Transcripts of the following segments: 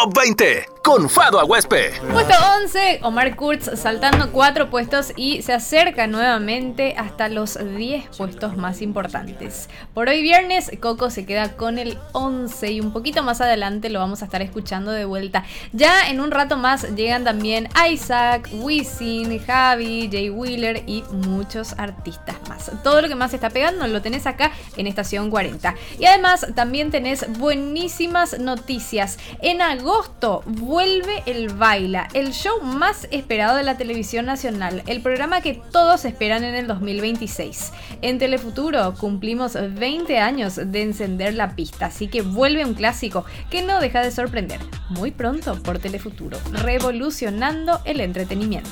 Top 20 con Fado Aguespe. Puesto 11, Omar Kurz saltando 4 puestos y se acerca nuevamente hasta los 10 puestos más importantes. Por hoy viernes, Coco se queda con el 11 y un poquito más adelante lo vamos a estar escuchando de vuelta. Ya en un rato más llegan también Isaac, Wisin, Javi, Jay Wheeler y muchos artistas más. Todo lo que más se está pegando lo tenés acá en Estación 40. Y además también tenés buenísimas noticias. En agosto vuelve el Baila, el show más esperado de la televisión nacional, el programa que todos esperan en el 2026. En Telefuturo cumplimos 20 años de encender la pista, así que vuelve un clásico que no deja de sorprender. Muy pronto por Telefuturo, revolucionando el entretenimiento.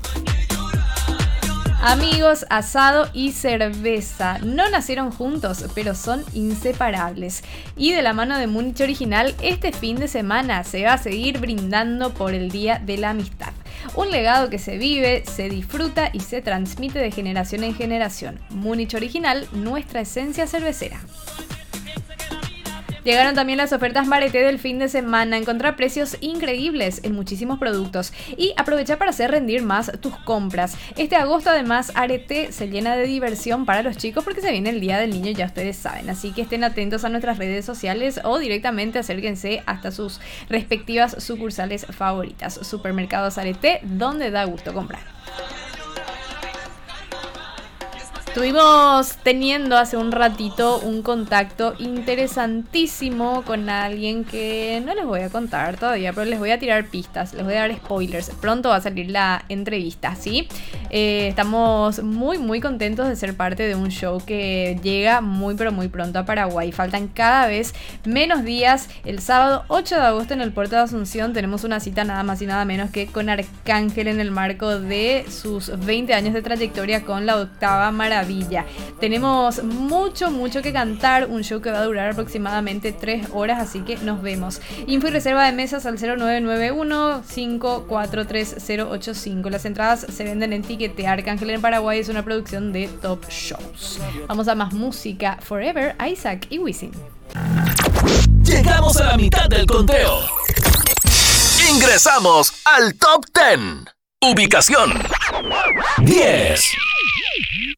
Amigos, asado y cerveza. No nacieron juntos, pero son inseparables. Y de la mano de Múnich Original, este fin de semana se va a seguir brindando por el Día de la Amistad. Un legado que se vive, se disfruta y se transmite de generación en generación. Múnich Original, nuestra esencia cervecera. Llegaron también las ofertas Mareté del fin de semana. Encontrar precios increíbles en muchísimos productos y aprovechar para hacer rendir más tus compras. Este agosto además Arete se llena de diversión para los chicos porque se viene el Día del Niño, ya ustedes saben. Así que estén atentos a nuestras redes sociales o directamente acérquense hasta sus respectivas sucursales favoritas. Supermercados Arete, donde da gusto comprar. Estuvimos teniendo hace un ratito un contacto interesantísimo con alguien que no les voy a contar todavía, pero les voy a tirar pistas, les voy a dar spoilers. Pronto va a salir la entrevista, ¿sí? Estamos muy contentos de ser parte de un show que llega muy pero muy pronto a Paraguay. Faltan cada vez menos días. El sábado 8 de agosto en el puerto de Asunción tenemos una cita nada más y nada menos que con Arcángel en el marco de sus 20 años de trayectoria con la octava maravilla. Tenemos mucho que cantar, un show que va a durar aproximadamente 3 horas, así que nos vemos. Info y reserva de mesas al 0991-543-085. Las entradas se venden en Tiquete. Arcángel en Paraguay es una producción de Top Shows. Vamos a más música. Forever, Isaac y Wisin. Llegamos a la mitad del conteo. Ingresamos al Top 10. Ubicación 10.